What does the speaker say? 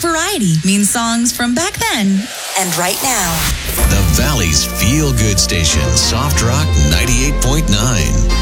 variety means songs from back then and right now. The Valley's feel-good station, Soft Rock 98.9.